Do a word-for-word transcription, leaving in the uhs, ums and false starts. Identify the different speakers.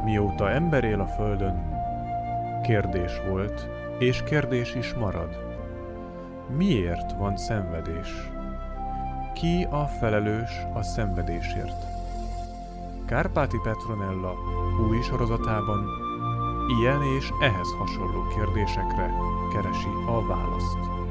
Speaker 1: Mióta ember él a földön, kérdés volt, és kérdés is marad. Miért van szenvedés? Ki a felelős a szenvedésért? Kárpáti Petronella új sorozatában ilyen és ehhez hasonló kérdésekre keresi a választ.